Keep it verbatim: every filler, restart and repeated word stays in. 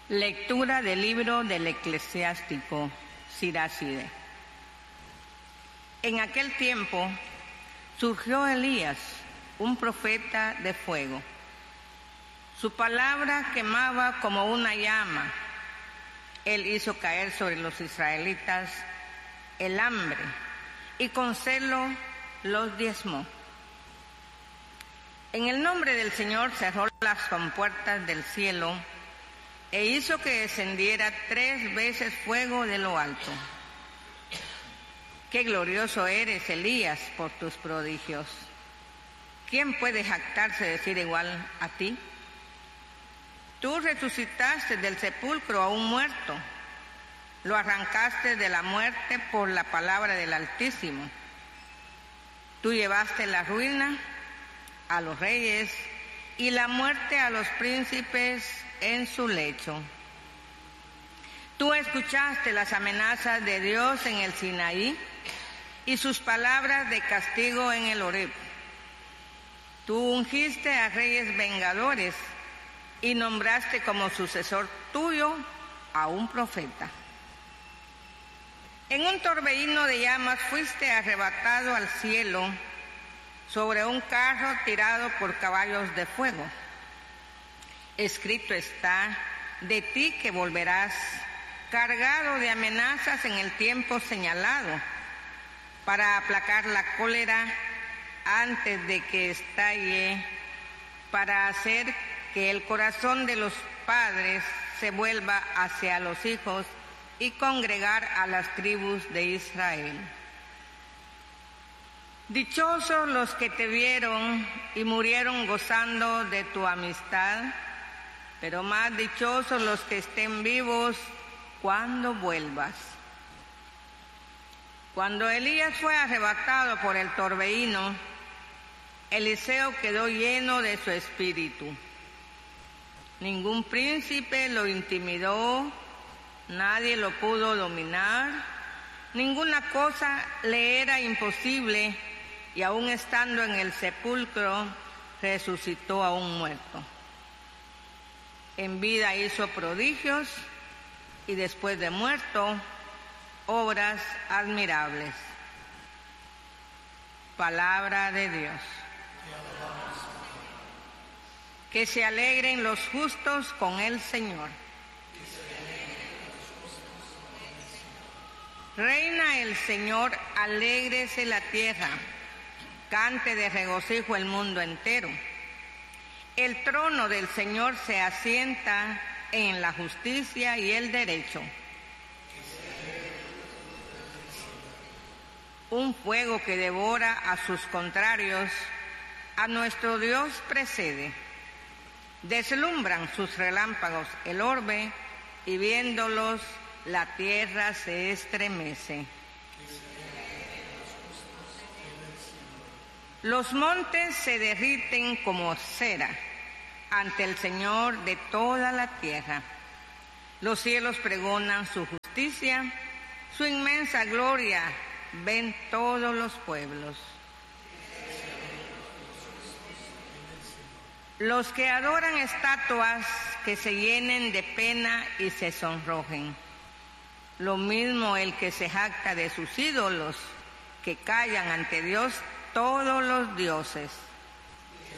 Lectura del libro del eclesiástico Siracide. En aquel tiempo surgió Elías, un profeta de fuego. Su palabra quemaba como una llama. Él hizo caer sobre los israelitas el hambre y con celo los diezmó. En el nombre del Señor cerró las compuertas del cielo e hizo que descendiera tres veces fuego de lo alto. Qué glorioso eres, Elías, por tus prodigios. ¿Quién puede jactarse de decir igual a ti? Tú resucitaste del sepulcro a un muerto, lo arrancaste de la muerte por la palabra del Altísimo. Tú llevaste la ruina a los reyes y la muerte a los príncipes en su lecho. Tú escuchaste las amenazas de Dios en el Sinaí y sus palabras de castigo en el Horeb. Tú ungiste a reyes vengadores y nombraste como sucesor tuyo a un profeta. En un torbellino de llamas fuiste arrebatado al cielo sobre un carro tirado por caballos de fuego. Escrito está de ti que volverás cargado de amenazas en el tiempo señalado, para aplacar la cólera antes de que estalle, para hacer que el corazón de los padres se vuelva hacia los hijos y congregar a las tribus de Israel. Dichosos los que te vieron y murieron gozando de tu amistad, pero más dichosos los que estén vivos cuando vuelvas. Cuando Elías fue arrebatado por el torbellino, Eliseo quedó lleno de su espíritu. Ningún príncipe lo intimidó, nadie lo pudo dominar, ninguna cosa le era imposible, y aun estando en el sepulcro, resucitó a un muerto. En vida hizo prodigios, y después de muerto, obras admirables. Palabra de Dios. Que se alegren los justos con el Señor. Reina el Señor, alégrese la tierra, cante de regocijo el mundo entero. El trono del Señor se asienta en la justicia y el derecho. Un fuego que devora a sus contrarios, a nuestro Dios precede. Deslumbran sus relámpagos el orbe, y viéndolos la tierra se estremece. Los montes se derriten como cera ante el Señor de toda la tierra. Los cielos pregonan su justicia, su inmensa gloria ven todos los pueblos. Los que adoran estatuas, que se llenen de pena y se sonrojen. Lo mismo el que se jacta de sus ídolos, que callan ante Dios todos los dioses.